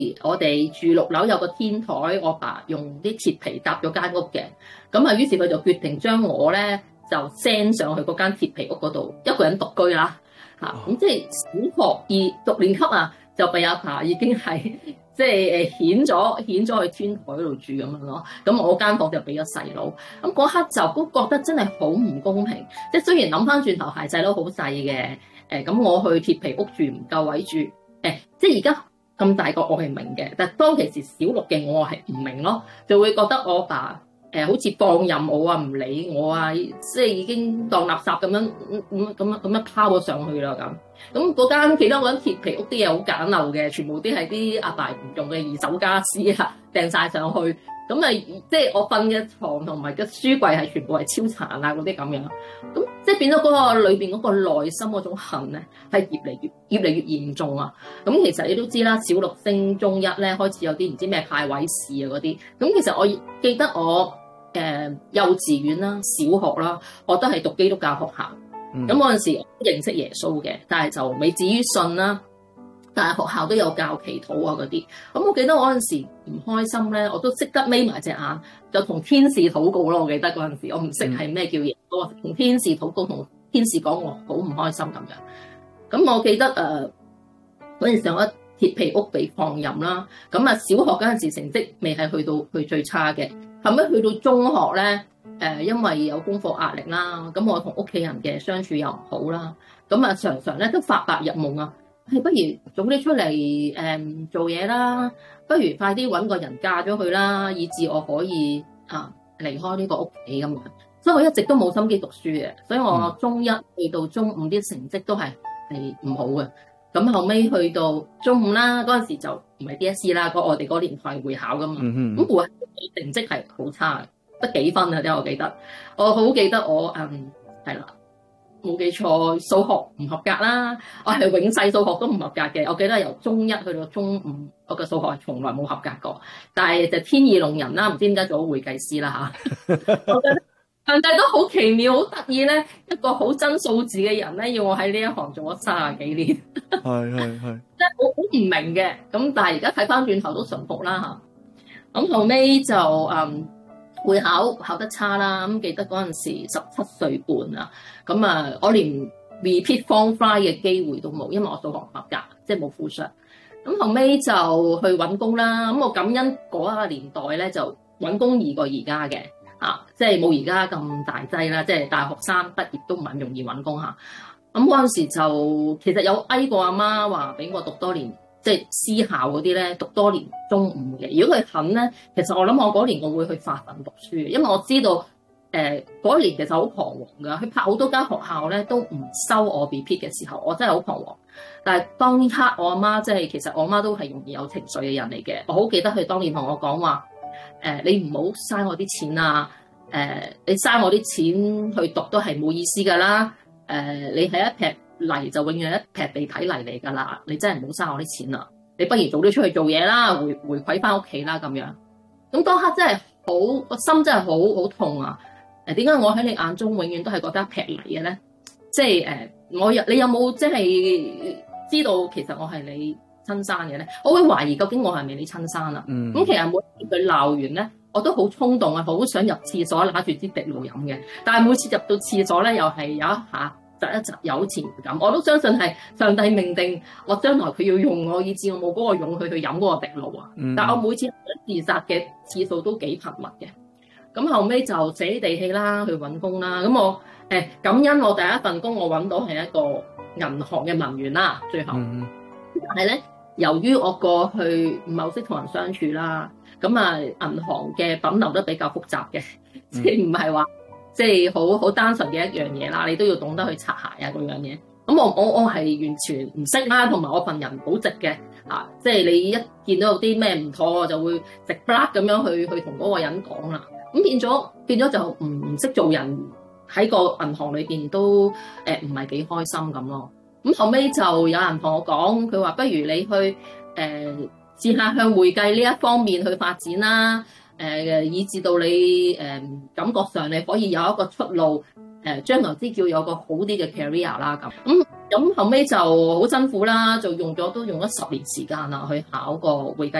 我哋住6樓有個天台，我爸用啲鐵皮搭咗間屋嘅，咁啊於是佢就決定將我咧就 send 上去嗰間鐵皮屋嗰度，一個人獨居啦嚇。咁即係小學6年級啊，就俾阿爸已經係即係顯咗去天台度住咁樣咯。咁我間房就俾咗細佬。咁嗰刻就都覺得真係好唔公平。即係雖然諗翻轉頭係細佬好細嘅，咁我去鐵皮屋住唔夠位住，即係而家咁大個我係明嘅，但係當其時小6嘅我係唔明咯，就會覺得我爸好似放任我啊，唔理我啊，即係已經當垃圾咁樣拋咗上去啦咁。咁嗰間其他嗰間鐵皮屋啲嘢好簡陋嘅，全部啲係啲阿爸唔用嘅二手家私啊，掟晒上去。咁啊，即係我瞓嘅床同埋個書櫃係全部係超殘啊嗰啲咁樣。咁即係變咗嗰個裏邊嗰個內心嗰種恨咧，係越嚟越嚴重啊！咁其實你都知啦，小6升中1咧，開始有啲唔知咩派位試啊嗰啲。咁其實我記得我幼稚園啦、小學啦，我都係讀基督教學校。咁嗰陣時我都認識耶穌嘅，但係就未至於信啦。但係學校都有教祈禱啊嗰啲。咁我記得我嗰陣時唔開心咧，我都識得眯埋隻眼，就同天使禱告咯。我記得嗰陣時，我唔識係咩叫耶穌，同天使禱告，同天使講我好唔開心咁樣。咁我記得嗰陣時我鐵皮屋被放任啦。咁啊，小學嗰陣時成績未係去到最差嘅，後尾去到中學咧。因為有功課壓力啦，咁我同屋企人嘅相處又唔好啦，咁啊常常咧都發白日夢啊，不如早啲出嚟做嘢啦，不如快啲揾個人嫁咗佢啦，以至我可以離開呢個屋企咁樣。所以我一直都冇心機讀書嘅，所以我中1去到中5啲成績都係唔好嘅。咁後尾去到中5啦，嗰陣時就唔係 DSE 啦，我哋嗰年代會考噶嘛，咁會考成績係好差嘅。得幾分啊？啫，我記得，我好記得我係啦，冇記錯，數學唔合格啦，我係永世數學都唔合格嘅。我記得由中1去到中5，我嘅數學係從來冇合格過。但係就天意弄人啦，唔知點解做咗會計師啦嚇。我覺得上帝都好奇妙，好得意咧，一個好真數字嘅人咧，要我喺呢一行做咗30幾年。係，即係我好唔明嘅。咁但係而家睇翻轉頭都順服啦嚇。咁後尾就會考得差啦，咁記得嗰陣時17歲半啊，咁啊我連 repeat form 5嘅機會都冇，因為我數學唔合格，即係冇附上。咁後尾就去揾工啦，咁我感恩嗰個年代咧就揾工易過而家嘅，即係冇而家咁大劑啦，即係大學生畢業都唔係咁容易揾工嚇。咁嗰陣時就其實有嗌過阿媽話俾我讀多年。即係私校嗰啲咧，讀多年中5嘅。如果佢肯咧，其實我諗我嗰年我會去發奮讀書嘅，因為我知道嗰年其實好彷徨㗎。佢拍好多間學校咧都唔收我 repeat 嘅時候，我真係好彷徨。但係當刻我阿媽即係其實我阿媽都係容易有情緒嘅人嚟嘅。我好記得佢當年同我講話你唔好嘥我啲錢啊！你嘥我啲錢去讀都係冇意思㗎啦！你係一撇泥就永遠一劈地睇泥嚟㗎啦！你真係唔好嘥我啲錢啦！你不如早啲出去做嘢啦，回饋翻屋企啦咁樣。咁當刻真係好個心真係好痛啊！點解我喺你眼中永遠都係覺得一劈泥嘅咧？即係你有冇即係知道其實我係你親生嘅咧？我會懷疑究竟我係咪你親生啊？咁其實每次佢鬧完咧，我都好衝動啊，好想入廁所拿住支滴露飲嘅。但係每次入到廁所咧，又係有一下。窒一窒有前感，我都相信係上帝命定我將來佢要用我，以致我冇嗰個勇氣去飲嗰個滴露啊！但係我每次自殺嘅次數都幾頻密嘅。咁後尾就死地氣啦，去揾工啦。咁我感恩我第一份工我揾到係一個銀行嘅文員啦。最後，但係咧由於我過去唔係好識同人相處啦，咁啊銀行嘅品流都比較複雜嘅，即係唔係話。即係好單純嘅一樣嘢啦，你都要懂得去擦鞋啊嗰樣嘢。咁我係完全唔識啦，同埋我份人好直嘅即係你一見到有啲咩唔妥，我就會直不甩咁樣去同嗰個人講啦。咁變咗就唔識做人，喺個銀行裏邊都唔係幾開心咁咯。咁後尾就有人同我講，佢話不如你去試下向會計呢一方面去發展啦。以至到你感覺上你可以有一個出路， 將來之叫有個好啲嘅 career 啦咁後尾就好辛苦啦，就都用咗10年時間啦去考個會計